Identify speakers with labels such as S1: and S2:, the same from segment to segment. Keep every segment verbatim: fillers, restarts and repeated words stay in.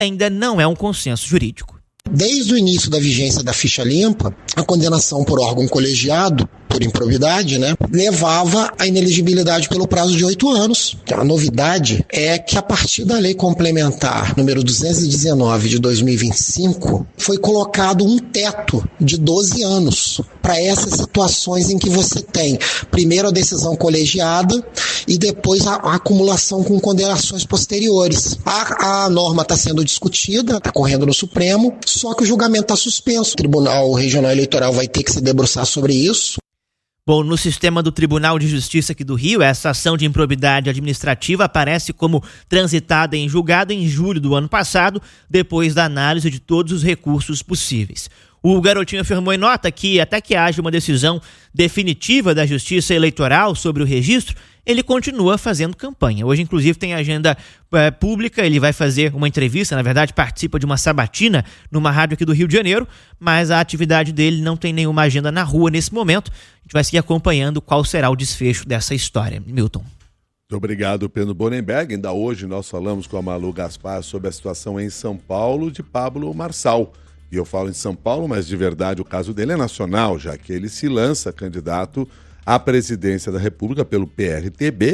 S1: ainda não é um consenso jurídico.
S2: Desde o início da vigência da ficha limpa, a condenação por órgão colegiado, por improbidade, né, levava à inelegibilidade pelo prazo de oito anos. A novidade é que a partir da lei complementar número duzentos e dezenove de dois mil e vinte e cinco, foi colocado um teto de doze anos para essas situações em que você tem primeiro a decisão colegiada e depois a, a acumulação com condenações posteriores. A, a norma está sendo discutida, está correndo no Supremo, só que o julgamento está suspenso. O Tribunal Regional Eleitoral vai ter que se debruçar sobre isso.
S1: Bom, no sistema do Tribunal de Justiça aqui do Rio, essa ação de improbidade administrativa aparece como transitada em julgado em julho do ano passado, depois da análise de todos os recursos possíveis. O Garotinho afirmou em nota que, até que haja uma decisão definitiva da Justiça Eleitoral sobre o registro, ele continua fazendo campanha. Hoje, inclusive, tem agenda é, pública, ele vai fazer uma entrevista, na verdade, participa de uma sabatina numa rádio aqui do Rio de Janeiro, mas a atividade dele não tem nenhuma agenda na rua nesse momento. A gente vai seguir acompanhando qual será o desfecho dessa história. Milton.
S3: Muito obrigado, Pedro Bonenberg. Ainda hoje nós falamos com a Malu Gaspar sobre a situação em São Paulo de Pablo Marçal. E eu falo em São Paulo, mas de verdade o caso dele é nacional, já que ele se lança candidato à presidência da República pelo P R T B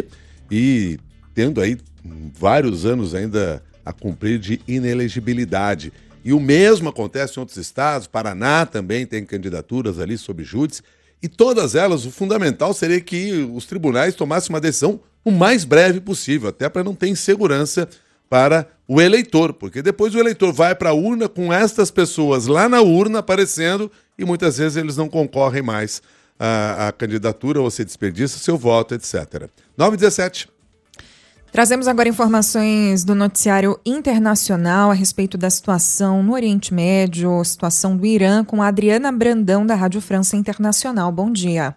S3: e tendo aí vários anos ainda a cumprir de inelegibilidade. E o mesmo acontece em outros estados, Paraná também tem candidaturas ali sob júdice, e todas elas, o fundamental seria que os tribunais tomassem uma decisão o mais breve possível, até para não ter insegurança para o eleitor, porque depois o eleitor vai para a urna com estas pessoas lá na urna aparecendo e muitas vezes eles não concorrem mais à, à candidatura ou se desperdiça seu voto, etcétera. nove e dezessete.
S4: Trazemos agora informações do noticiário internacional a respeito da situação no Oriente Médio, situação do Irã, com a Adriana Brandão, da Rádio França Internacional. Bom dia.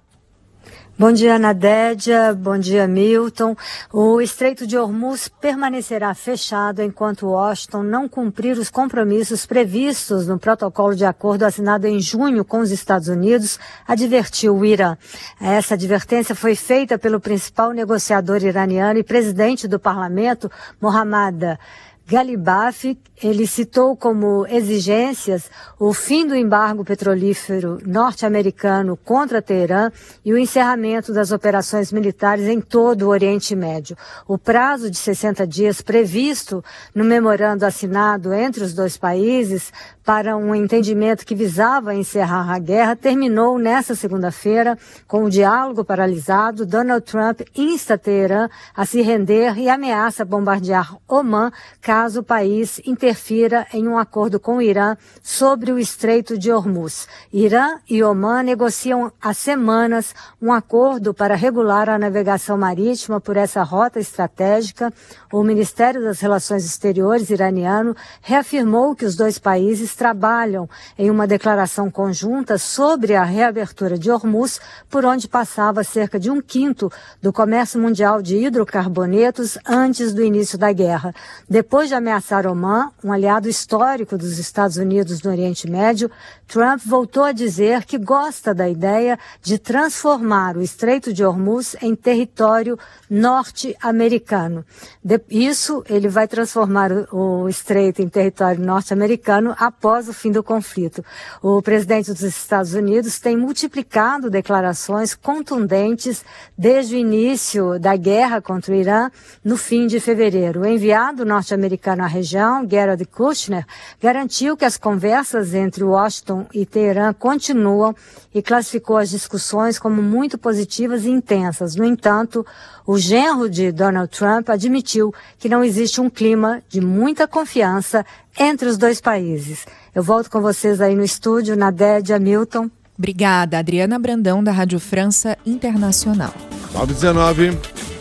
S5: Bom dia, Nadédia. Bom dia, Milton. O Estreito de Hormuz permanecerá fechado enquanto Washington não cumprir os compromissos previstos no protocolo de acordo assinado em junho com os Estados Unidos, advertiu o Irã. Essa advertência foi feita pelo principal negociador iraniano e presidente do parlamento, Mohammad Ghalibaf. Ele citou como exigências o fim do embargo petrolífero norte-americano contra Teherã e o encerramento das operações militares em todo o Oriente Médio. O prazo de sessenta dias previsto no memorando assinado entre os dois países para um entendimento que visava encerrar a guerra terminou nesta segunda-feira com o diálogo paralisado. Donald Trump insta Teherã a se render e ameaça bombardear Omã caso o país interfira em um acordo com o Irã sobre o Estreito de Hormuz. Irã e Omã negociam há semanas um acordo para regular a navegação marítima por essa rota estratégica. O Ministério das Relações Exteriores iraniano reafirmou que os dois países trabalham em uma declaração conjunta sobre a reabertura de Hormuz, por onde passava cerca de um quinto do comércio mundial de hidrocarbonetos antes do início da guerra. Depois de ameaçar Omã, um aliado histórico dos Estados Unidos no Oriente Médio, Trump voltou a dizer que gosta da ideia de transformar o Estreito de Hormuz em território norte-americano. De isso, ele vai transformar o, o Estreito em território norte-americano após o fim do conflito. O presidente dos Estados Unidos tem multiplicado declarações contundentes desde o início da guerra contra o Irã no fim de fevereiro. O enviado norte-americano à região, Jared Kushner, garantiu que as conversas entre Washington e Teherã continuam e classificou as discussões como muito positivas e intensas. No entanto, o genro de Donald Trump admitiu que não existe um clima de muita confiança entre os dois países. Eu volto com vocês aí no estúdio, Nadédia, Milton.
S4: Obrigada, Adriana Brandão, da Rádio França Internacional.
S3: nove e dezenove.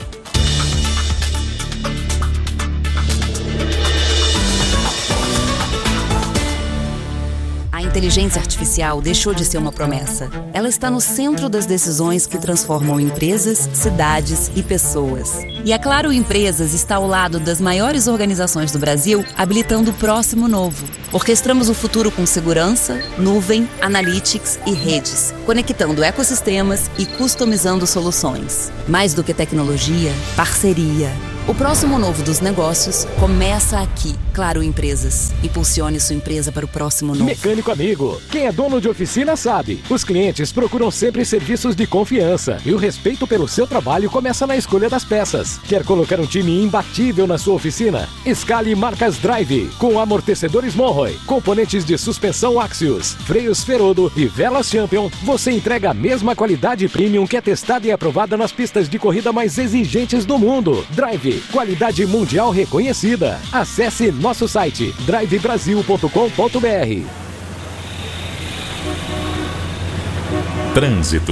S6: A inteligência artificial deixou de ser uma promessa. Ela está no centro das decisões que transformam empresas, cidades e pessoas. E a Claro Empresas está ao lado das maiores organizações do Brasil, habilitando o próximo novo. Orquestramos o futuro com segurança, nuvem, analytics e redes, conectando ecossistemas e customizando soluções. Mais do que tecnologia, parceria. O próximo novo dos negócios começa aqui. Claro Empresas. Impulsione sua empresa para o próximo novo.
S7: Mecânico amigo, quem é dono de oficina sabe. Os clientes procuram sempre serviços de confiança e o respeito pelo seu trabalho começa na escolha das peças. Quer colocar um time imbatível na sua oficina? Escale marcas Drive, com amortecedores Monroe, componentes de suspensão Axios, freios Ferodo e velas Champion. Você entrega a mesma qualidade premium que é testada e aprovada nas pistas de corrida mais exigentes do mundo. Drive, qualidade mundial reconhecida. Acesse nosso site drive brasil ponto com ponto b r.
S8: Trânsito.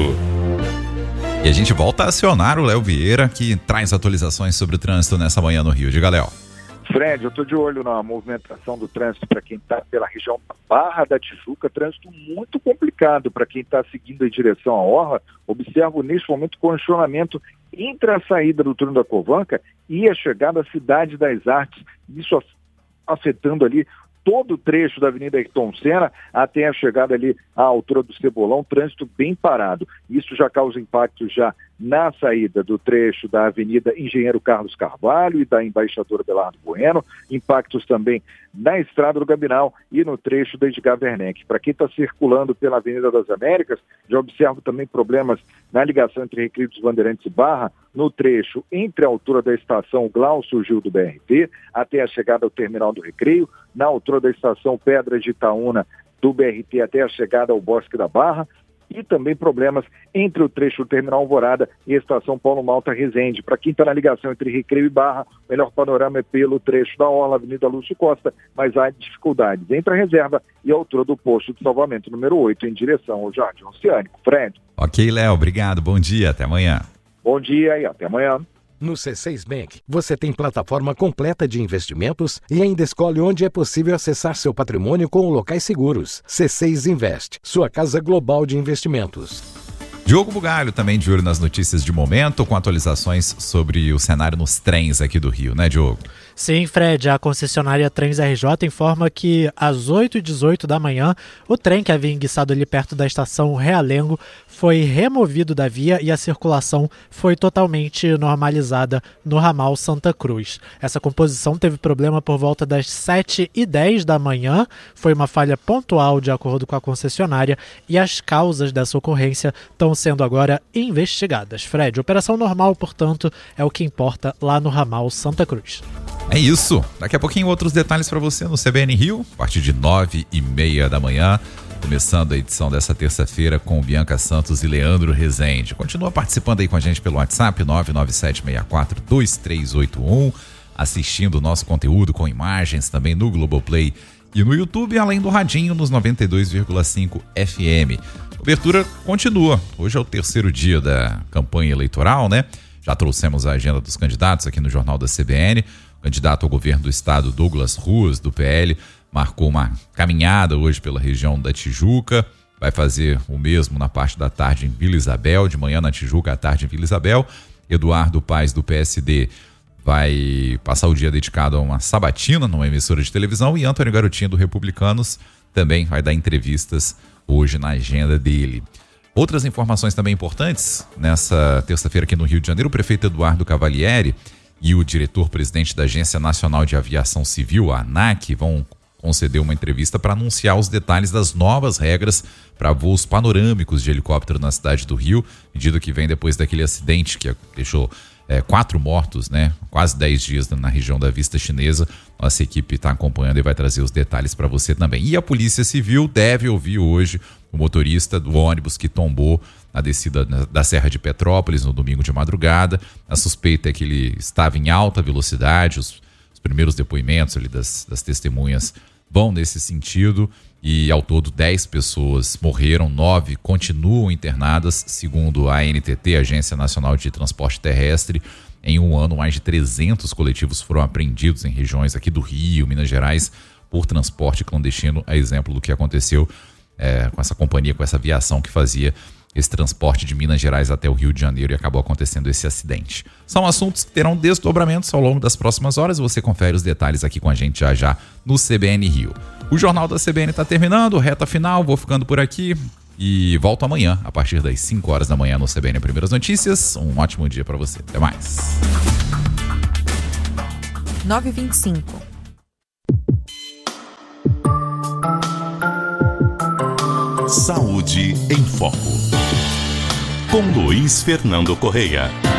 S8: E a gente volta a acionar o Léo Vieira, que traz atualizações sobre o trânsito nessa manhã no Rio. Diga, Léo.
S9: Fred, eu estou de olho na movimentação do trânsito para quem está pela região da Barra da Tijuca, trânsito muito complicado para quem está seguindo em direção à Orla. Observo neste momento congestionamento entre a saída do túnel da Covanca e a chegada à Cidade das Artes, isso afetando ali todo o trecho da Avenida Ayrton Senna até a chegada ali à altura do Cebolão, trânsito bem parado. Isso já causa impacto já na saída do trecho da Avenida Engenheiro Carlos Carvalho e da Embaixador Belardo Bueno, impactos também na Estrada do Gabinal e no trecho da Edgar Werneck. Para quem está circulando pela Avenida das Américas, já observo também problemas na ligação entre Recreio dos Bandeirantes e Barra, no trecho entre a altura da estação Glaucio Gil do B R T até a chegada ao terminal do Recreio, na altura da estação Pedras de Itaúna do B R T até a chegada ao Bosque da Barra, e também problemas entre o trecho do Terminal Alvorada e a estação Paulo Malta Resende. Para quem está na ligação entre Recreio e Barra, o melhor panorama é pelo trecho da Orla, Avenida Lúcio Costa, mas há dificuldades entre a reserva e a altura do posto de salvamento número oito, em direção ao Jardim Oceânico. Fred.
S8: Ok, Léo, obrigado, bom dia, até amanhã.
S9: Bom dia e até amanhã.
S7: No C seis Bank, você tem plataforma completa de investimentos e ainda escolhe onde é possível acessar seu patrimônio com locais seguros. C seis Invest, sua casa global de investimentos.
S8: Diogo Bugalho também de olho nas notícias de momento, com atualizações sobre o cenário nos trens aqui do Rio, né, Diogo?
S10: Sim, Fred, a concessionária Trens R J informa que às oito e dezoito da manhã, o trem que havia enguiçado ali perto da estação Realengo foi removido da via e a circulação foi totalmente normalizada no ramal Santa Cruz. Essa composição teve problema por volta das sete e dez da manhã, foi uma falha pontual de acordo com a concessionária e as causas dessa ocorrência estão sendo agora investigadas. Fred, operação normal, portanto, é o que importa lá no ramal Santa Cruz.
S8: É isso. Daqui a pouquinho outros detalhes para você no C B N Rio, a partir de nove e meia da manhã. Começando a edição dessa terça-feira com Bianca Santos e Leandro Rezende. Continua participando aí com a gente pelo WhatsApp nove nove sete seis quatro dois três oito um, assistindo o nosso conteúdo com imagens também no Globoplay e no YouTube, além do radinho nos noventa e dois vírgula cinco F M. Cobertura continua. Hoje é o terceiro dia da campanha eleitoral, né? Já trouxemos a agenda dos candidatos aqui no Jornal da C B N. O candidato ao governo do estado, Douglas Ruas, do P L, marcou uma caminhada hoje pela região da Tijuca. Vai fazer o mesmo na parte da tarde em Vila Isabel, de manhã na Tijuca, à tarde em Vila Isabel. Eduardo Paes, do P S D, vai passar o dia dedicado a uma sabatina numa emissora de televisão. E Antônio Garotinho, do Republicanos, também vai dar entrevistas hoje na agenda dele. Outras informações também importantes, nessa terça-feira aqui no Rio de Janeiro, o prefeito Eduardo Cavalieri e o diretor-presidente da Agência Nacional de Aviação Civil, a ANAC, vão conceder uma entrevista para anunciar os detalhes das novas regras para voos panorâmicos de helicóptero na cidade do Rio, medida que vem depois daquele acidente que deixou é, quatro mortos, né? Quase dez dias na região da Vista Chinesa. Nossa equipe está acompanhando e vai trazer os detalhes para você também. E a Polícia Civil deve ouvir hoje o motorista do ônibus que tombou na descida da Serra de Petrópolis no domingo de madrugada. A suspeita é que ele estava em alta velocidade. Os, os primeiros depoimentos ali das, das testemunhas vão nesse sentido. E ao todo dez pessoas morreram, nove continuam internadas, segundo a A N T T, Agência Nacional de Transporte Terrestre. Em um ano, mais de trezentos coletivos foram apreendidos em regiões aqui do Rio, Minas Gerais, por transporte clandestino, a exemplo do que aconteceu é, com essa companhia, com essa aviação que fazia esse transporte de Minas Gerais até o Rio de Janeiro e acabou acontecendo esse acidente. São assuntos que terão desdobramentos ao longo das próximas horas. Você confere os detalhes aqui com a gente já já no C B N Rio. O Jornal da C B N está terminando, reta final, vou ficando por aqui e volto amanhã a partir das cinco horas da manhã no C B N Primeiras Notícias. Um ótimo dia para você. Até mais.
S4: nove e vinte e cinco.
S11: Saúde em Foco, com Luiz Fernando Correia.